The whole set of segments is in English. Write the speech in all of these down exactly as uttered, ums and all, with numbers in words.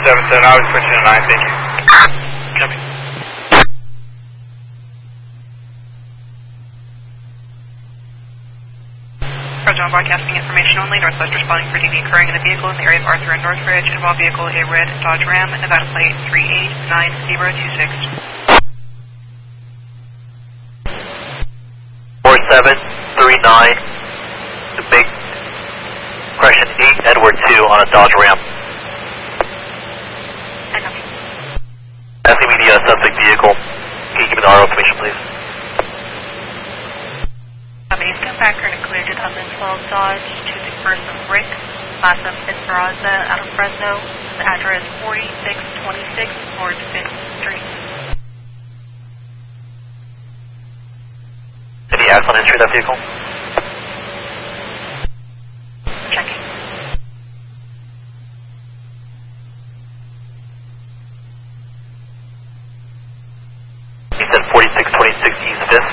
seven seven, I was switching to nine, thank you. Copy. John broadcasting information only. Northwest responding for D V occurring in a vehicle in the area of Arthur and Northridge. Involved vehicle a red Dodge Ram, Nevada plate three eight nine zero two six. four seven three nine, the big Crescent eight Edward two on a Dodge Ram. I copy. Asking me the uh, suspect vehicle. Can you give me the R O information, please? Company's compactor included two thousand twelve Dodge to the person Rick, class of Esperanza, out of Fresno. The address forty-six twenty-six North fifth Street. Any accident history of that vehicle? Checking. You said forty-six twenty-six East fifth?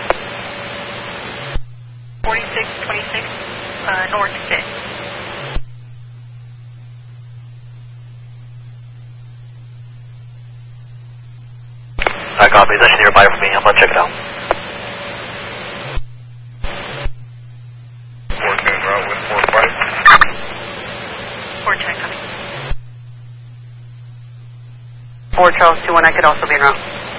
forty-six twenty-six uh, North fifth. I copy. It's actually nearby for me. I'm going to check it out. four ten route with four five. four ten coming. four Charles two one, I could also be en route.